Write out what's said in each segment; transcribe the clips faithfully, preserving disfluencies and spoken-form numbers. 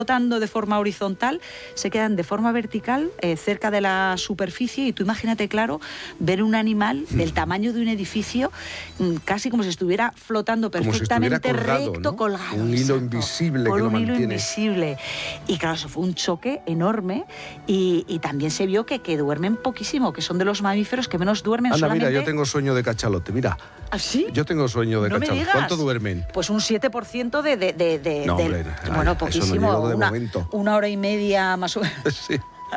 flotando de forma horizontal, se quedan de forma vertical, eh, cerca de la superficie, y tú imagínate, claro, ver un animal del tamaño de un edificio, casi como si estuviera flotando perfectamente como si estuviera colgado, recto, ¿no? colgado. Un hilo exacto, invisible por que lo un hilo mantiene. invisible. Y claro, eso fue un choque enorme, y, y también se vio que, que duermen poquísimo, que son de los mamíferos que menos duermen. Anda, solamente... mira, yo tengo sueño de cachalote, mira. ¿Ah, sí? Yo tengo sueño de no cachalote. Me digas. ¿Cuánto duermen? Pues un siete por ciento de... de, de, de no, del... hombre, ay, bueno, poquísimo. Eso no llego de una, momento. una hora y media más o menos. Sí.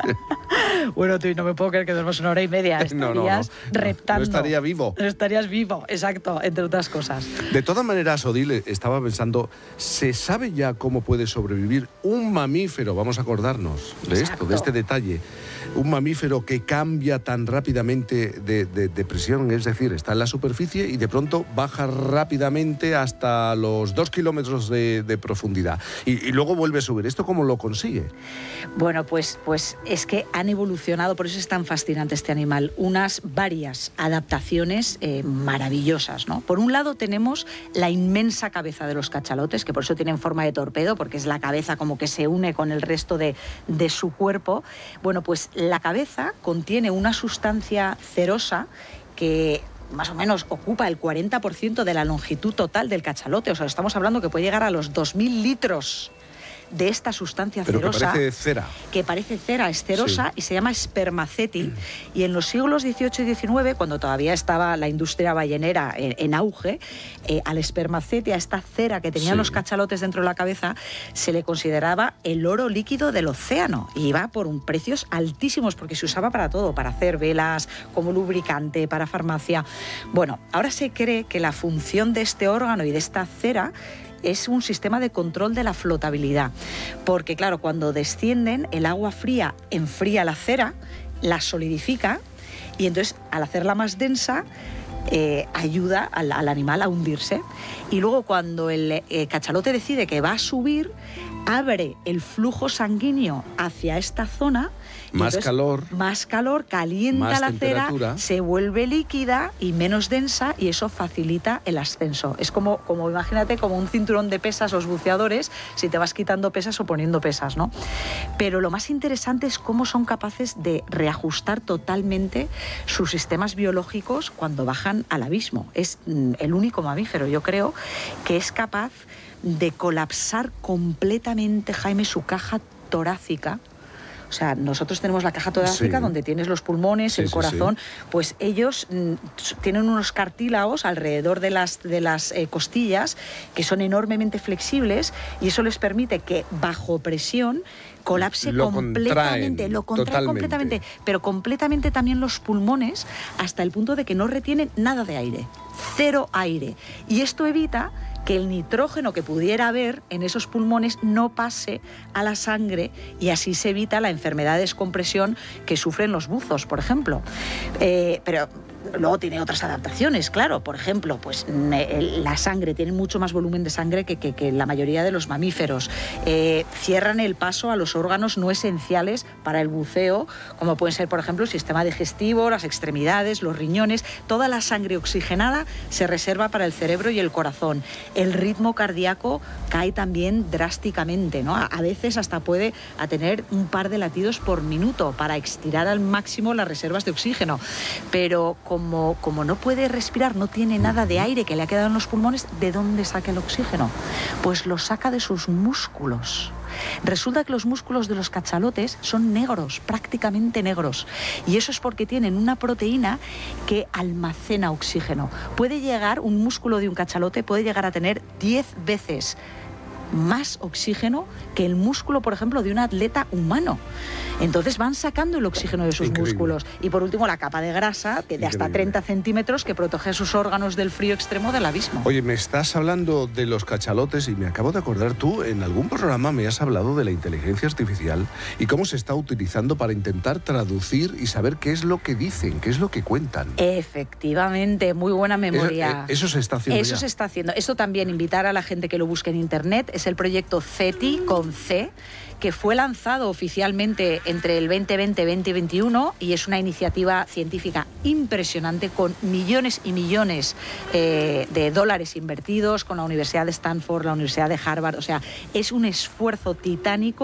Bueno, tú, no me puedo creer que duermas una hora y media. Estarías no, no, no. reptando. No estaría vivo. No estarías vivo, exacto, entre otras cosas. De todas maneras, Odile, estaba pensando, ¿se sabe ya cómo puede sobrevivir un mamífero? Vamos a acordarnos de exacto. esto, de este detalle. Un mamífero que cambia tan rápidamente de, de, de presión, es decir, está en la superficie y de pronto baja rápidamente hasta los dos kilómetros de, de profundidad y, y luego vuelve a subir. ¿Esto cómo lo consigue? Bueno, pues, pues es que han evolucionado, por eso es tan fascinante este animal, unas varias adaptaciones eh, maravillosas, ¿no? Por un lado tenemos la inmensa cabeza de los cachalotes, que por eso tienen forma de torpedo, porque es la cabeza como que se une con el resto de, de su cuerpo. Bueno, pues la cabeza contiene una sustancia cerosa que más o menos ocupa el cuarenta por ciento de la longitud total del cachalote. O sea, estamos hablando que puede llegar a los dos mil litros de esta sustancia Pero cerosa. que parece cera. Que parece cera, es cerosa, sí. Y se llama espermaceti. Mm. Y en los siglos dieciocho y diecinueve, cuando todavía estaba la industria ballenera en, en auge, eh, al espermaceti, a esta cera que tenían sí. los cachalotes dentro de la cabeza, se le consideraba el oro líquido del océano. Y iba por un precios altísimos, porque se usaba para todo, para hacer velas, como lubricante, para farmacia. Bueno, ahora se cree que la función de este órgano y de esta cera es un sistema de control de la flotabilidad, porque claro, cuando descienden, el agua fría enfría la cera, la solidifica, y entonces al hacerla más densa eh, ayuda al, al animal a hundirse. Y luego cuando el eh, cachalote decide que va a subir, abre el flujo sanguíneo hacia esta zona. Más calor. Más calor, calienta más la cera, se vuelve líquida y menos densa, y eso facilita el ascenso. Es como, como, imagínate, como un cinturón de pesas, los buceadores, si te vas quitando pesas o poniendo pesas, ¿no? Pero lo más interesante es cómo son capaces de reajustar totalmente sus sistemas biológicos cuando bajan al abismo. Es el único mamífero, yo creo, que es capaz de colapsar completamente, Jaime, su caja torácica. O sea, nosotros tenemos la caja torácica, sí, donde tienes los pulmones, sí, el corazón, sí, sí. Pues ellos mm, tienen unos cartílagos alrededor de las, de las eh, costillas que son enormemente flexibles, y eso les permite que bajo presión colapse lo completamente, lo contrae completamente, pero completamente también los pulmones, hasta el punto de que no retienen nada de aire, cero aire. Y esto evita que el nitrógeno que pudiera haber en esos pulmones no pase a la sangre, y así se evita la enfermedad de descompresión que sufren los buzos, por ejemplo. Eh, pero luego tiene otras adaptaciones, claro. Por ejemplo, pues la sangre, tiene mucho más volumen de sangre que, que, que la mayoría de los mamíferos. Eh, cierran el paso a los órganos no esenciales para el buceo, como pueden ser, por ejemplo, el sistema digestivo, las extremidades, los riñones. Toda la sangre oxigenada se reserva para el cerebro y el corazón. El ritmo cardíaco cae también drásticamente, ¿no? A veces hasta puede a tener un par de latidos por minuto para estirar al máximo las reservas de oxígeno. Pero como, como no puede respirar, no tiene nada de aire que le ha quedado en los pulmones, ¿de dónde saca el oxígeno? Pues lo saca de sus músculos. Resulta que los músculos de los cachalotes son negros, prácticamente negros, y eso es porque tienen una proteína que almacena oxígeno. Puede llegar, un músculo de un cachalote puede llegar a tener diez veces más oxígeno que el músculo, por ejemplo, de un atleta humano. Entonces van sacando el oxígeno de sus Increíble. músculos. Y por último, la capa de grasa, que de hasta treinta centímetros, que protege a sus órganos del frío extremo del abismo. Oye, me estás hablando de los cachalotes y me acabo de acordar, tú en algún programa me has hablado de la inteligencia artificial y cómo se está utilizando para intentar traducir y saber qué es lo que dicen, qué es lo que cuentan. Efectivamente, muy buena memoria. Eso, eso se está haciendo Eso ya. se está haciendo. Esto también, invitar a la gente que lo busque en internet, es el proyecto CETI, con C, que fue lanzado oficialmente entre el veinte veinte y veinte veintiuno y es una iniciativa científica impresionante con millones y millones eh, de dólares invertidos con la Universidad de Stanford, la Universidad de Harvard. O sea, es un esfuerzo titánico